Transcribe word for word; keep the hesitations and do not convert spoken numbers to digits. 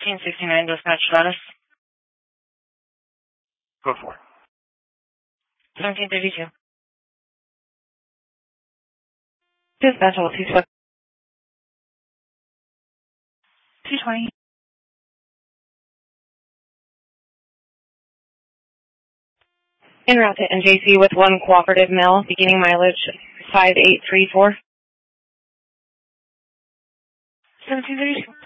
fifteen sixty-nine, dispatch status. Go for it. seventeen thirty-two. Dispatch level two twenty. two twenty. En route to N J C with one cooperative male, beginning mileage five eight three four. seventeen thirty-two.